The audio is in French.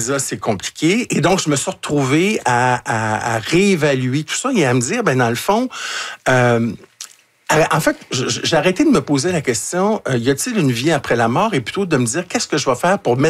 Lisa, c'est compliqué. Et donc, je me suis retrouvé à réévaluer tout ça et à me dire, ben dans le fond, en fait, j'ai arrêté de me poser la question, y a-t-il une vie après la mort? Et plutôt de me dire, qu'est-ce que je vais faire pour mettre